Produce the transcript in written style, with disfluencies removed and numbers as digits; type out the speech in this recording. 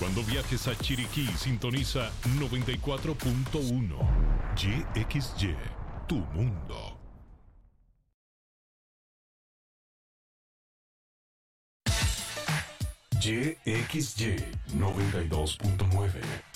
Cuando viajes a Chiriquí, sintoniza 94.1. YXY, tu mundo. YXY 92.9.